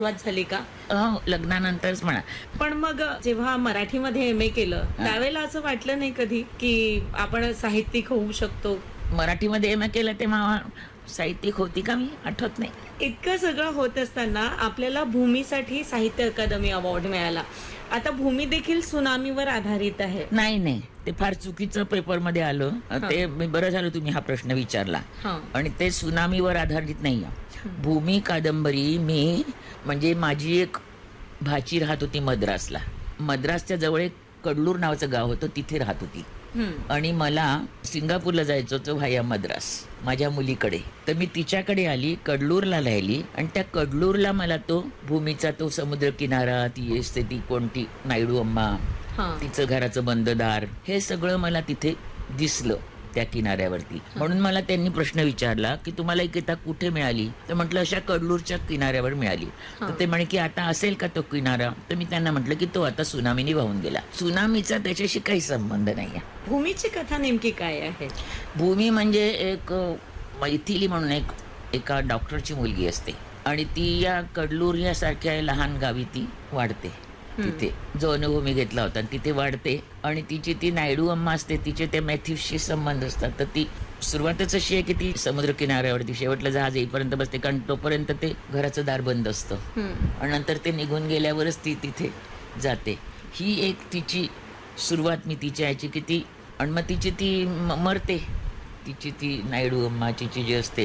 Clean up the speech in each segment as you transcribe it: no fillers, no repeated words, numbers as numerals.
सुरुवात झाली का? लग्नानंतरच म्हणा. पण मग जेव्हा मराठीमध्ये एम ए केलं त्यावेळेला असं वाटलं नाही कधी की आपण साहित्यिक होऊ शकतो? मराठीमध्ये एम ए केलं तेव्हा साहित्यिक होती का मी आठवत नाही. इतकं सगळं होत असताना आपल्याला भूमीसाठी साहित्य अकादमी अवॉर्ड मिळाला. आता भूमी देखील सुनामीवर आधारित आहे. नाही ते फार चुकीचं पेपरमध्ये आलं. ते बरं झालं तुम्ही हा प्रश्न विचारला. आणि ते सुनामीवर आधारित नाही. भूमी कादंबरी मी म्हणजे माझी एक भाची राहत होती मद्रासला. मद्रासच्या जवळ एक कडलूर नावाचं गाव होतं, तिथे राहत होती. आणि मला सिंगापूरला जायचं होतं व्हाया मद्रास माझ्या मुलीकडे. तर मी तिच्याकडे आली, कडलूरला राहिली आणि त्या कडलूरला मला तो भूमीचा तो समुद्र किनारा, ती असते ती कोणती नायडू अम्मा, तिचं घराचं बंददार, हे सगळं मला तिथे दिसलं त्या किनाऱ्यावरती. म्हणून मला त्यांनी प्रश्न विचारला की तुम्हाला ही किताब कुठे मिळाली? तर म्हटलं अशा कडलूरच्या किनाऱ्यावर मिळाली. तर ते म्हणे की आता असेल का तो किनारा? तर मी त्यांना म्हटलं की तो आता सुनामीने वाहून गेला. सुनामीचा त्याच्याशी काही संबंध नाहीये. भूमीची कथा नेमकी काय आहे? भूमी म्हणजे एक मैथिली म्हणून एका डॉक्टरची मुलगी असते आणि ती या कडलूर यासारख्या लहान गावी ती वाढते. तिथे जो अनुभव मी घेतला होता तिथे वाढते आणि तिची ती नायडू अम्मा असते, तिचे त्या मॅथ्यूसशी संबंध असतात. तर ती सुरुवातच अशी आहे की ती समुद्र किनाऱ्यावरती शेवटला जहाज येईपर्यंत बसते, कारण तोपर्यंत ते घराचं दार बंद असतं आणि नंतर ते निघून गेल्यावरच ती तिथे जाते. ही एक तिची सुरुवात मी तिची यायची की ती, आणि मग तिची ती मरते, तिची ती नायडू अम्माची जी असते.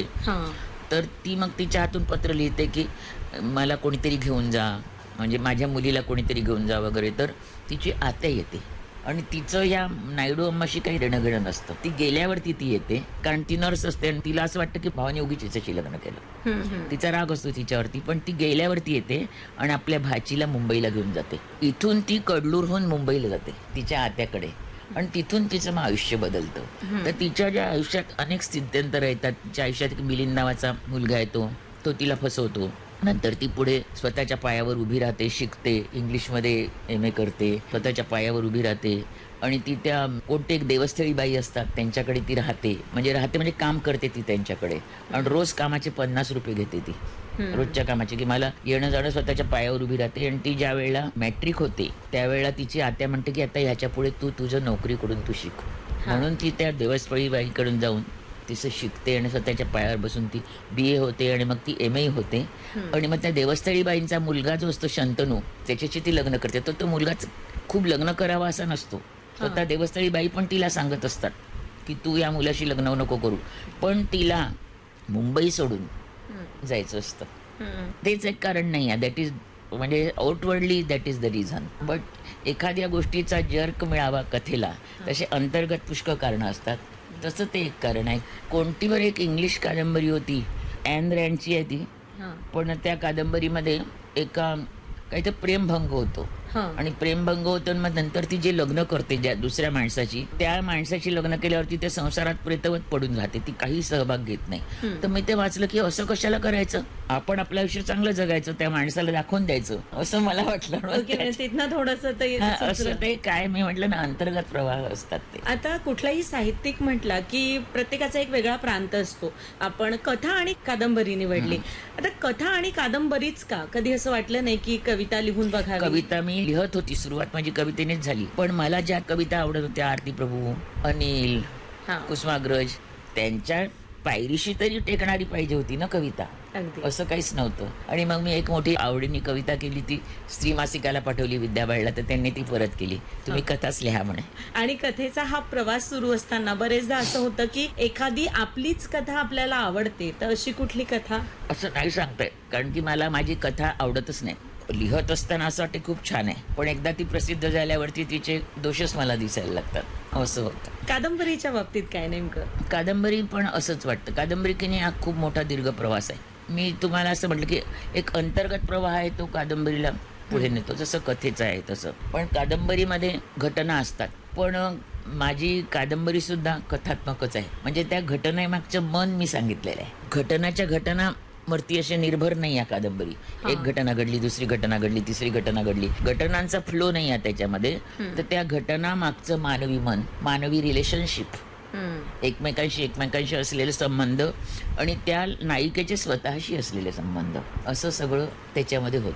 तर ती मग तिच्या हातून पत्र लिहिते की मला कोणीतरी घेऊन जा, म्हणजे माझ्या मुलीला कोणीतरी घेऊन जा वगैरे. तर तिची आत्या येते आणि तिचं या नायडू अम्माशी काही देणं घेणं नसतं. ती गेल्यावरती ती येते, कारण ती नर्स असते आणि तिला असं वाटतं की भावाने उगीच तिच्याशी लग्न केलं. तिचा राग असतो तिच्यावरती, पण ती गेल्यावरती येते आणि आपल्या भाचीला मुंबईला घेऊन जाते. इथून ती कडलूरहून मुंबईला जाते तिच्या आत्याकडे आणि तिथून तिचं मग आयुष्य बदलतं. तर तिच्या ज्या आयुष्यात अनेक स्थित्यंतर येतात. तिच्या आयुष्यात एक मिलिंद नावाचा मुलगा येतो, तो तिला फसवतो. नंतर ती पुढे स्वतःच्या पायावर उभी राहते, शिकते, इंग्लिशमध्ये एम ए करते, स्वतःच्या पायावर उभी राहते आणि ती त्या कोणते एक देवस्थळी बाई असतात त्यांच्याकडे ती राहते म्हणजे काम करते ती त्यांच्याकडे. आणि रोज कामाचे 50 रुपये घेते ती, रोजच्या कामाचे, की मला येणं जाणं, स्वतःच्या पायावर उभी राहते. आणि ती ज्या वेळेला मॅट्रिक होते त्यावेळेला तिची आत्या म्हणते की आता ह्याच्या पुढे तू तुझं नोकरीकडून तू शिक. म्हणून ती त्या देवस्थळी बाईकडून जाऊन तिचं शिकते आणि स्वतःच्या पायावर बसून ती BA होते आणि मग ती MA होते. आणि मग त्या देवस्थळी बाईंचा मुलगा जो असतो शंतनू, त्याच्याशी ती लग्न करते. तो मुलगाच खूप लग्न करावा असा नसतो. स्वतः देवस्थळी बाई पण तिला सांगत असतात की तू या मुलाशी लग्न नको करू, पण तिला मुंबई सोडून जायचं असतं. तेच एक कारण नाही आहे. दॅट इज म्हणजे outwardly that is the reason. But एखाद्या गोष्टीचा जर्क मिळावा कथेला, तसे अंतर्गत पुष्कळ कारणं असतात. तसं ते एक कारण आहे. कोणतीवर एक इंग्लिश कादंबरी होती, ॲन रँडची आहे ती, पण त्या कादंबरीमध्ये एका काही तर प्रेमभंग होतो आणि प्रेमभंग होतो. मग नंतर ती जे लग्न करते ज्या दुसऱ्या माणसाची, त्या माणसाची लग्न केल्यावरती ते संसारात प्रेतवत पडून राहते, ती काही सहभाग घेत नाही. तर मी ते वाचलं की असं कशाला करायचं, आपण आपलं आयुष्य चांगलं जगायचं, त्या माणसाला दाखवून द्यायचं, असं मला वाटलं. तिथनं थोडंसं ते काय मी म्हटलं ना, अंतर्गत प्रवाह असतात ते. आता कुठलाही साहित्यिक म्हटला की प्रत्येकाचा एक वेगळा प्रांत असतो. आपण कथा आणि कादंबरी निवडली. आता कथा आणि कादंबरीच का? कधी असं वाटलं नाही की कविता लिहून बघावी? कविता मी लिहत होती, सुरुवात माझी कवितेनेच झाली. पण मला ज्या कविता आवडत होत्या, आरती प्रभू, अनिल, कुसुमाग्रज, त्यांच्या पायरीशी तरी टेकणारी पाहिजे होती ना कविता, असं काहीच नव्हतं. आणि मग मी एक मोठी आवडीने कविता केली, ती स्त्री मासिकाला पाठवली विद्याबाईला, तर त्यांनी ती परत केली, तुम्ही कथाच लिहा म्हणे. आणि कथेचा हा प्रवास सुरू असताना बरेचदा असं होतं की एखादी आपलीच कथा आपल्याला आवडते, तर अशी कुठली कथा? असं नाही सांगताय, कारण की मला माझी कथा आवडतच नाही. लिहत असताना असं वाटते खूप छान आहे, पण एकदा ती प्रसिद्ध झाल्यावरती तिचे दोषच मला दिसायला लागतात, असं होतं. कादंबरीच्या बाबतीत काय नेमकं? कादंबरी पण असंच वाटतं. कादंबरी की नाही, हा खूप मोठा दीर्घ प्रवास आहे. मी तुम्हाला असं म्हटलं की एक अंतर्गत प्रवाह आहे, तो कादंबरीला पुढे नेतो, जसं कथेचं आहे तसं. पण कादंबरीमध्ये घटना असतात, पण माझी कादंबरी सुद्धा कथात्मकच आहे. म्हणजे त्या घटनेमागचं मन मी सांगितलेलं आहे. घटना वरती असे निर्भर नाही या कादंबरी. एक घटना घडली, दुसरी घटना घडली, तिसरी घटना घडली, घटनांचा फ्लो नाही आहे त्याच्यामध्ये. तर त्या घटना मागचं मानवी मन, मानवी रिलेशनशिप एकमेकांशी असलेले संबंध आणि त्या नायिकेचे स्वतःशी असलेले संबंध, असं सगळं त्याच्यामध्ये होतं.